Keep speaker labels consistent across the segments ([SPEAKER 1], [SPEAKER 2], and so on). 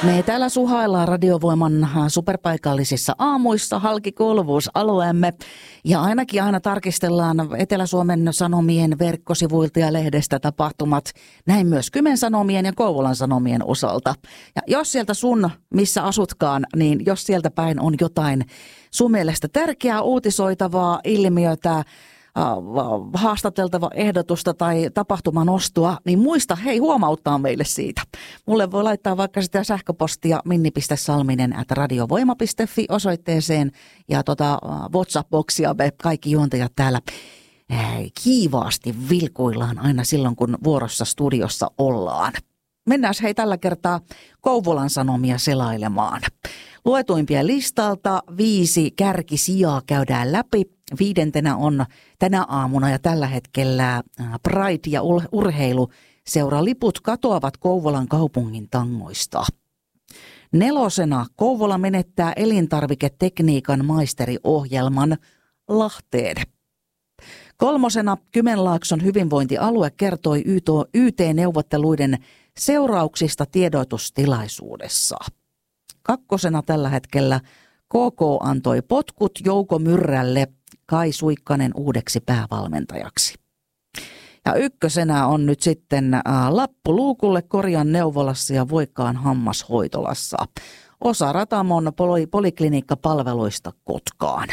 [SPEAKER 1] Me täällä suhaillaan Radiovoiman superpaikallisissa aamuissa halki kuuluvuusalueemme ja ainakin aina tarkistellaan Etelä-Suomen Sanomien verkkosivuilta ja lehdestä tapahtumat, näin myös Kymen Sanomien ja Kouvolan Sanomien osalta. Ja jos sieltä sun, missä asutkaan, niin jos sieltä päin on jotain sun mielestä tärkeää uutisoitavaa ilmiötä, haastateltava ehdotusta tai tapahtumanostoa, niin muista huomauttaa meille siitä. Mulle voi laittaa vaikka sitä sähköpostia minni.salminen@radiovoima.fi osoitteeseen ja WhatsApp-boksia me kaikki juontajat täällä kiivaasti vilkuillaan aina silloin, kun vuorossa studiossa ollaan. Mennään tällä kertaa Kouvolan Sanomia selailemaan. Luetuimpia listalta 5 kärkisijaa käydään läpi. 5. on tänä aamuna ja tällä hetkellä Pride- ja urheiluseuraliput katoavat Kouvolan kaupungin tangoista. 4. Kouvola menettää elintarviketekniikan maisteriohjelman Lahteen. 3. Kymenlaakson hyvinvointialue kertoi YT-neuvotteluiden seurauksista tiedotustilaisuudessa. 2. tällä hetkellä KK antoi potkut Jouko Myrrälle Kai Suikkanen uudeksi päävalmentajaksi. Ja 1. on nyt sitten lappu luukulle Korjan neuvolassa ja Voikkaan hammashoitolassa. Osa Ratamon polikliniikkapalveluista Kotkaan.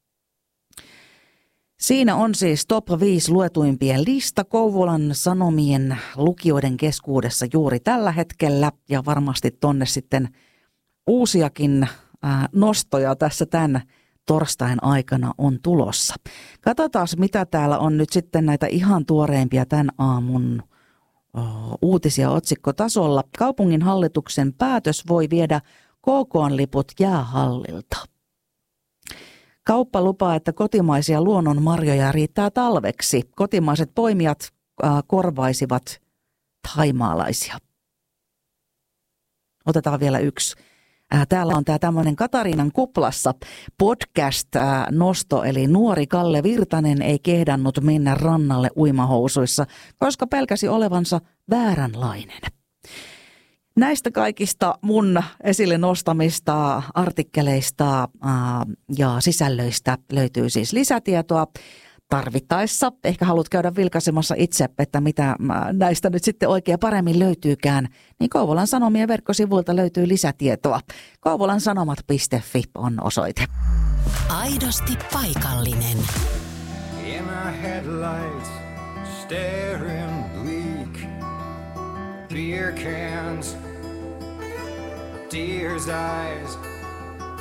[SPEAKER 1] Siinä on siis top 5 luetuimpien lista Kouvolan Sanomien lukijoiden keskuudessa juuri tällä hetkellä ja varmasti tonne sitten uusiakin nostoja tässä tämän torstain aikana on tulossa. Katsotaan, mitä täällä on nyt sitten näitä ihan tuoreimpia tämän aamun uutisia otsikkotasolla. Kaupungin hallituksen päätös voi viedä KK-liput jäähallilta. Kauppa lupaa, että kotimaisia luonnonmarjoja riittää talveksi. Kotimaiset poimijat korvaisivat thaimaalaisia. Otetaan vielä yksi. Täällä on tämä tämmöinen Katariinan kuplassa podcast-nosto, eli nuori Kalle Virtanen ei kehdannut mennä rannalle uimahousuissa, koska pelkäsi olevansa vääränlainen. Näistä kaikista mun esille nostamista artikkeleista ja sisällöistä löytyy siis lisätietoa. Tarvittaessa ehkä haluat käydä vilkaisemassa itse, että mitä näistä nyt sitten oikein paremmin löytyykään, niin Kouvolan Sanomien verkkosivuilta löytyy lisätietoa. kouvolansanomat.fi on osoite.
[SPEAKER 2] Aidosti paikallinen.
[SPEAKER 3] In our headlights, staring bleak, beer cans, deer's eyes.